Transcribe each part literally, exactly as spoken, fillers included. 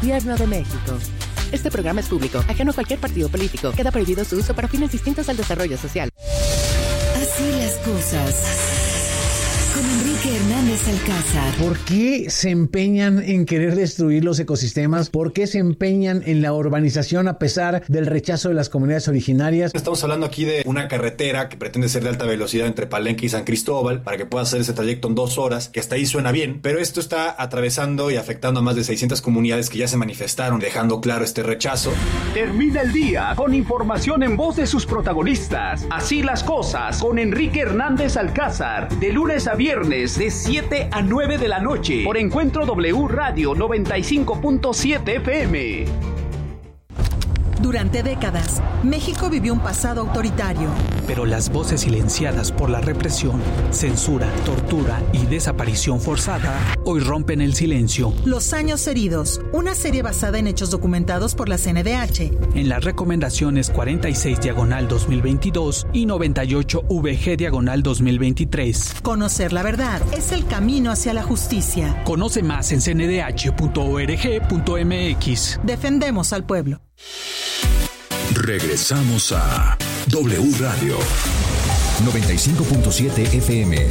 Gobierno de México. Este programa es público, ajeno a cualquier partido político. Queda prohibido su uso para fines distintos al desarrollo social. Así las cosas. Con Enrique Hernández Alcázar. ¿Por qué se empeñan en querer destruir los ecosistemas? ¿Por qué se empeñan en la urbanización a pesar del rechazo de las comunidades originarias? Estamos hablando aquí de una carretera que pretende ser de alta velocidad entre Palenque y San Cristóbal para que pueda hacer ese trayecto en dos horas, que hasta ahí suena bien, pero esto está atravesando y afectando a más de seiscientas comunidades que ya se manifestaron, dejando claro este rechazo. Termina el día con información en voz de sus protagonistas. Así las cosas con Enrique Hernández Alcázar, de lunes a viernes de siete a nueve de la noche por Encuentro W Radio noventa y cinco punto siete F M. Durante décadas, México vivió un pasado autoritario. Pero las voces silenciadas por la represión, censura, tortura y desaparición forzada hoy rompen el silencio. Los años heridos, una serie basada en hechos documentados por la C N D H. En las recomendaciones cuarenta y seis diagonal dos mil veintidós y noventa y ocho V G diagonal dos mil veintitrés. Conocer la verdad es el camino hacia la justicia. Conoce más en c n d h punto org punto m x. Defendemos al pueblo. Regresamos a W Radio noventa y cinco punto siete F M.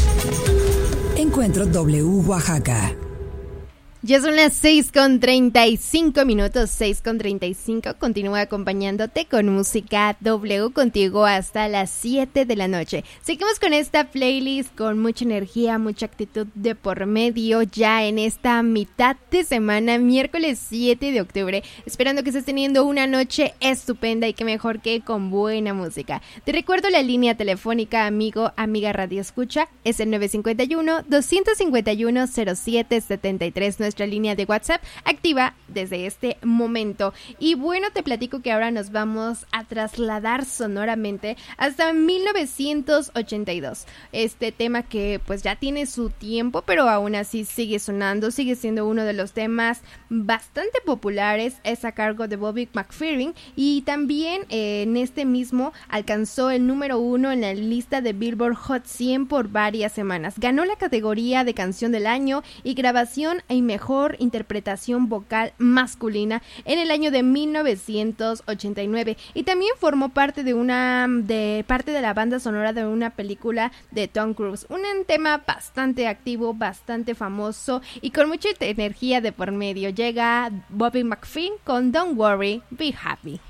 Encuentro W Oaxaca. Ya son las seis con treinta y cinco minutos, seis con treinta y cinco. Continúa acompañándote con música W contigo hasta las siete de la noche. Seguimos con esta playlist con mucha energía, mucha actitud de por medio ya en esta mitad de semana, miércoles siete de octubre. Esperando que estés teniendo una noche estupenda y que mejor que con buena música. Te recuerdo la línea telefónica, amigo, amiga Radio Escucha, es el nueve cinco uno, dos cinco uno, cero siete siete tres. Nuestra línea de WhatsApp activa desde este momento. Y bueno, te platico que ahora nos vamos a trasladar sonoramente hasta mil novecientos ochenta y dos. Este tema que pues ya tiene su tiempo, pero aún así sigue sonando, sigue siendo uno de los temas bastante populares, es a cargo de Bobby McFerrin y también eh, en este mismo alcanzó el número uno en la lista de Billboard Hot cien por varias semanas. Ganó la categoría de canción del año y grabación y mejor interpretación vocal masculina en el año de mil novecientos ochenta y nueve y también formó parte de una de parte de la banda sonora de una película de Tom Cruise, un tema bastante activo, bastante famoso y con mucha energía de por medio. Llega Bobby McFerrin con Don't Worry, Be Happy.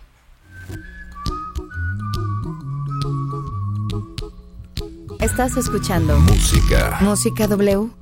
Estás escuchando Música. Música W